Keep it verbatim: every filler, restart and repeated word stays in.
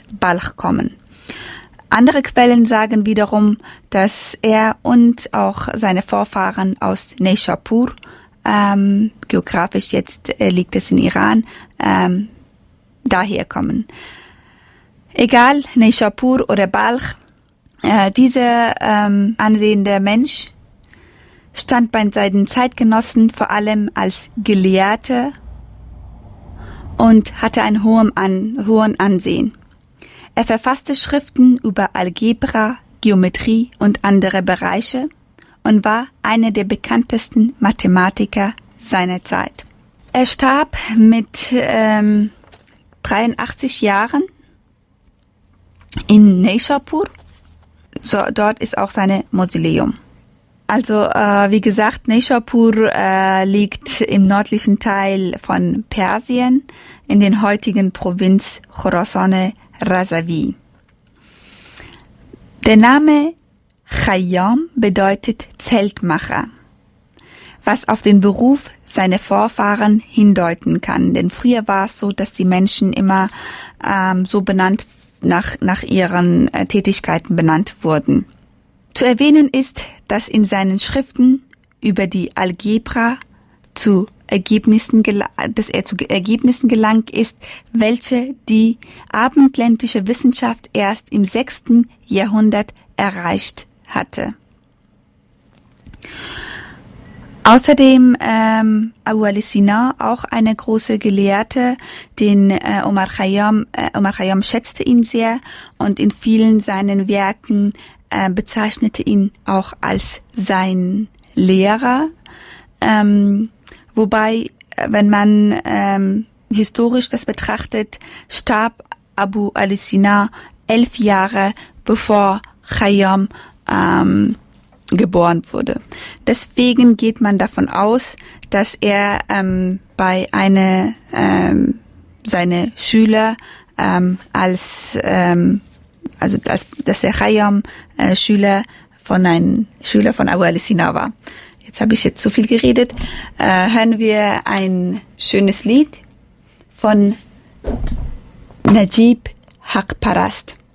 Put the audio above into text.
Balch kommen. Andere Quellen sagen wiederum, dass er und auch seine Vorfahren aus Nishapur, ähm, geografisch jetzt äh, liegt es in Iran, ähm, daher kommen. Egal, Nishapur oder Balch, äh, dieser ähm, ansehende Mensch stand bei seinen Zeitgenossen vor allem als Gelehrter und hatte ein hohen, an, hohen Ansehen. Er verfasste Schriften über Algebra, Geometrie und andere Bereiche und war einer der bekanntesten Mathematiker seiner Zeit. Er starb mit ähm, dreiundachtzig Jahren in Nishapur. So, dort ist auch sein Mausoleum. Also äh, wie gesagt, Nishapur äh, liegt im nördlichen Teil von Persien in den heutigen Provinz Khorassan Razavi. Der Name Khayyam bedeutet Zeltmacher, was auf den Beruf seiner Vorfahren hindeuten kann. Denn früher war es so, dass die Menschen immer ähm, so benannt nach, nach ihren äh, Tätigkeiten benannt wurden. Zu erwähnen ist, dass in seinen Schriften über die Algebra zu Ergebnissen, dass er zu Ergebnissen gelangt ist, welche die abendländische Wissenschaft erst im sechsten Jahrhundert erreicht hatte. Außerdem ähm, Abu al-Sina, auch eine große Gelehrte, den äh, Omar Khayyam, äh, Omar Khayyam schätzte ihn sehr und in vielen seinen Werken äh, bezeichnete ihn auch als sein Lehrer. Ähm, wobei, wenn man ähm, historisch das betrachtet, starb Abu al-Sina elf Jahre bevor Khayyam ähm, geboren wurde. Deswegen geht man davon aus, dass er ähm, bei einer ähm, seine Schüler ähm, als ähm, also als dass der Khayyam äh, Schüler von einem Schüler von Abu al-Sina war. Jetzt habe ich jetzt zu viel geredet. Äh, hören wir ein schönes Lied von Najib Haq Parast.